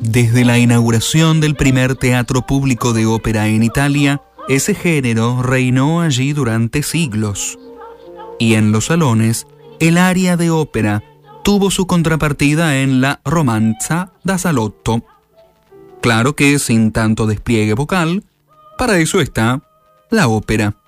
Desde la inauguración del primer teatro público de ópera en Italia, ese género reinó allí durante siglos. Y en los salones, el aria de ópera tuvo su contrapartida en la romanza da salotto. Claro que sin tanto despliegue vocal, para eso está la ópera.